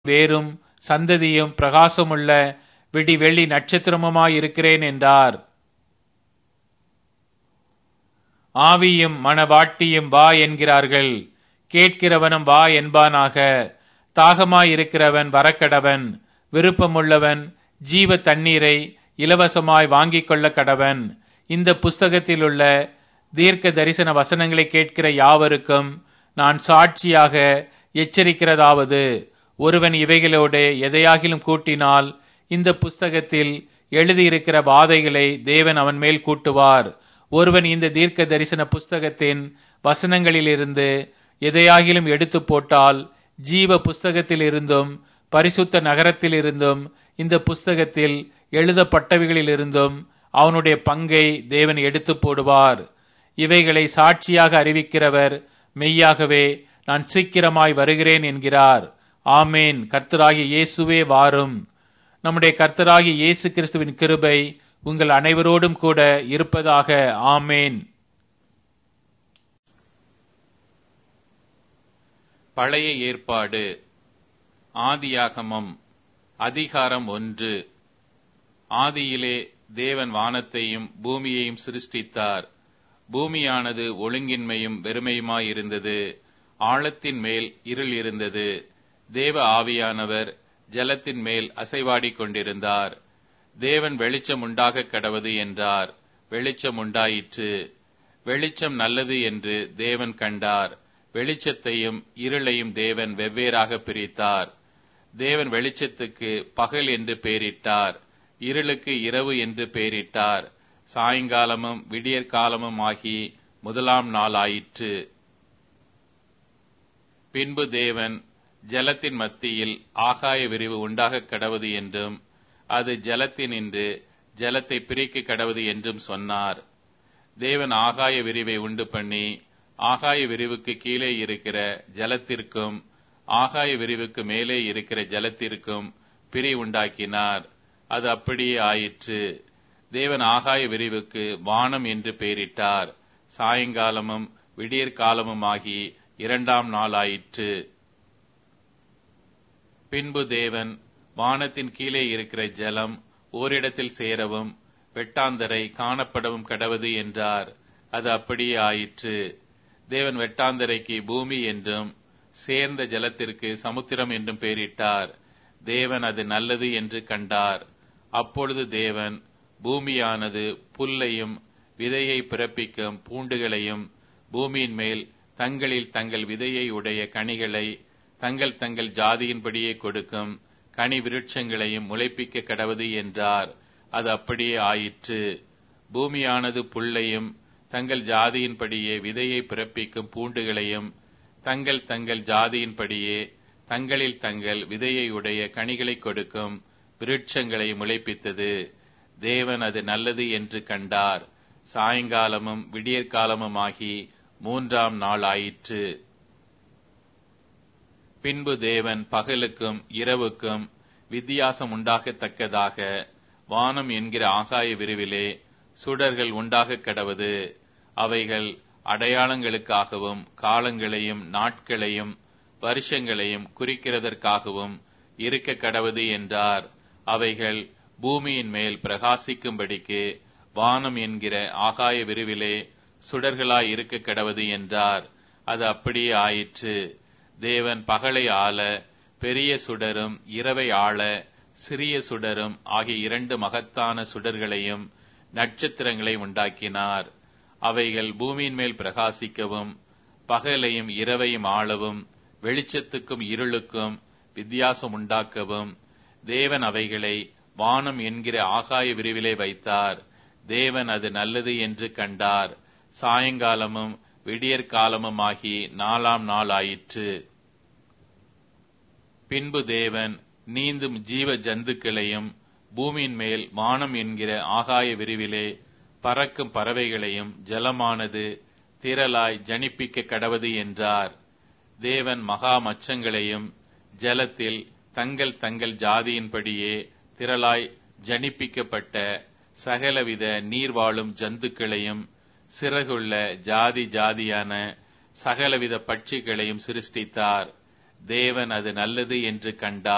வேரும் சந்ததியும் பிரகாசமுள்ள விடி வெள்ளி நட்சத்திரமுமாயிருக்கிறேன் என்றார். ஆவியும் மணவாட்டியும் வா என்கிறார்கள். கேட்கிறவனும் வா என்பானாக. தாகமாயிருக்கிறவன் வரக்கடவன். விருப்பமுள்ளவன் ஜீவ தண்ணீரை இலவசமாய் வாங்கிக் கொள்ள கடவன். இந்த புஸ்தகத்திலுள்ள தீர்க்க தரிசன வசனங்களை கேட்கிற யாவருக்கும் நான் சாட்சியாக எச்சரிக்கிறதாவது, ஒருவன் இவைகளோடு எதையாகிலும் கூட்டினால் இந்த புஸ்தகத்தில் எழுதியிருக்கிற வாதைகளை தேவன் அவன் மேல் கூட்டுவார். ஒருவன் இந்த தீர்க்க தரிசன புஸ்தகத்தின் வசனங்களிலிருந்து எதையாகிலும் எடுத்து போட்டால் ஜீவ புஸ்தகத்திலிருந்தும் பரிசுத்த நகரத்திலிருந்தும் இந்த புஸ்தகத்தில் எழுதப்பட்டவைகளிலிருந்தும் அவனுடைய பங்கை தேவன் எடுத்து போடுவார். இவைகளை சாட்சியாக அறிவிக்கிறவர் மெய்யாகவே நான் சீக்கிரமாய் வருகிறேன் என்கிறார். ஆமேன். கர்த்தராகிய இயேசுவே வாரும். நம்முடைய கர்த்தராகிய இயேசு கிறிஸ்துவின் கிருபை உங்கள் அனைவரோடும் கூட இருப்பதாக. ஆமேன். பழைய ஏற்பாடு ஆதியாகமம் அதிகாரம் 1. ஆதியிலே தேவன் வானத்தையும் பூமியையும் சிருஷ்டித்தார். பூமியானது ஒழுங்கின்மையும் வெறுமையுமாயிருந்தது. ஆழத்தின் மேல் இருள் இருந்தது. தேவ ஆவியானவர் ஜலத்தின் மேல் அசைவாடிக் கொண்டிருந்தார். தேவன் வெளிச்சம் உண்டாக கடவது என்றார். வெளிச்சம் உண்டாயிற்று. வெளிச்சம் நல்லது என்று தேவன் கண்டார். வெளிச்சத்தையும் இருளையும் தேவன் வெவ்வேறாக பிரித்தார். தேவன் வெளிச்சத்துக்கு பகல் என்று பெயரிட்டார், இருளுக்கு இரவு என்று பெயரிட்டார். சாயங்காலமும் விடியற்காலமும் ஆகி முதலாம் நாள் ஆயிற்று. பின்பு தேவன் ஜலத்தின் மத்தியில் ஆகாய விரிவு உண்டாக கடவது என்றும் அது ஜலத்தினின்று ஜலத்தை பிரிக்க கடவது என்றும் சொன்னார். தேவன் ஆகாய விரிவை உண்டு பண்ணி ஆகாய விரிவுக்கு கீழே இருக்கிற ஜலத்திற்கும் ஆகாய விரிவுக்கு மேலே இருக்கிற ஜலத்திற்கும் பிரி உண்டாக்கினார். அது அப்படியே ஆயிற்று. தேவன் ஆகாய விரிவுக்கு வானம் என்று பெயரிட்டார். சாயங்காலமும் விடியற்காலமுமாகி இரண்டாம் நாள் ஆயிற்று. பின்பு தேவன் வானத்தின் கீழே இருக்கிற ஜலம் ஓரிடத்தில் சேரவும் வெட்டாந்தரை காணப்படவும் கடவது என்றார். அது அப்படியே ஆயிற்று. தேவன் வெட்டாந்தரைக்கு பூமி என்றும் சேர்ந்த ஜலத்திற்கு சமுத்திரம் என்றும் பெயரிட்டார். தேவன் அது நல்லது என்று கண்டார். அப்பொழுது தேவன் பூமியானது புல்லையும் விதையை பிறப்பிக்கும் பூண்டுகளையும் பூமியின் மேல் தங்களில் தங்கள் விதையை உடைய கனிகளை தங்கள் தங்கள் ஜாதியின்படியே கொடுக்கும் கனி விருட்சங்களையும் முளைப்பிக்க கடவது என்றார். அது அப்படியே ஆயிற்று. பூமியானது புல்லையும் தங்கள் ஜாதியின்படியே விதையை பிறப்பிக்கும் பூண்டுகளையும் தங்கள் தங்கள் ஜாதியின்படியே தங்களில் தங்கள் விதையை உடைய கனிகளை கொடுக்கும் விருட்சங்களை முளைப்பித்தது. தேவன் அது நல்லது என்று கண்டார். சாயங்காலமும் விடியற்காலமுமாகி மூன்றாம் நாள் ஆயிற்று. பின்பு தேவன் பகலுக்கும் இரவுக்கும் வித்தியாசம் உண்டாகத்தக்கதாக வானம் என்கிற ஆகாய விரிவிலே சுடர்கள் உண்டாக கடவது. அவைகள் அடையாளங்களுக்காகவும் காலங்களையும் நாட்களையும் வருஷங்களையும் குறிக்கிறதற்காகவும் இருக்க கடவது என்றார். அவைகள் பூமியின் மேல் பிரகாசிக்கும்படிக்கு வானம் என்கிற ஆகாய விரிவிலே சுடர்களாய் இருக்க கடவது என்றார். அது அப்படியே ஆயிற்று. தேவன் பகலை ஆள பெரிய சுடரும் இரவை ஆள சிறிய சுடரும் ஆகிய இரண்டு மகத்தான சுடர்களையும் நட்சத்திரங்களை உண்டாக்கினார். அவைகள் பூமியின் மேல் பிரகாசிக்கவும் பகலையும் இரவையும் ஆளவும் வெளிச்சத்துக்கும் இருளுக்கும் வித்தியாசம் உண்டாக்கவும் தேவன் அவைகளை வானம் என்கிற ஆகாய விரிவிலே வைத்தார். தேவன் அது நல்லது என்று கண்டார். சாயங்காலமும் விடியற்காலமுமாகி நாலாம் நாள் ஆயிற்று. பின்பு தேவன் நீந்தும் ஜீவ ஜந்துக்களையும் பூமியின் மேல் வானம் என்கிற ஆகாய விரிவிலே பறக்கும் பறவைகளையும் ஜலமானது திரளாய் ஜனிப்பிக்க கடவது என்றார். தேவன் மகா மச்சங்களையும் ஜலத்தில் தங்கள் தங்கள் ஜாதியின்படியே திரளாய் ஜனிப்பிக்கப்பட்ட சகலவித நீர்வாழும் ஜந்துக்களையும் சிறகுள்ள ஜாதி ஜாதியான சகலவித பட்சிகளையும் சிருஷ்டித்தார். தேவன் அது நல்லது என்று கண்டார்.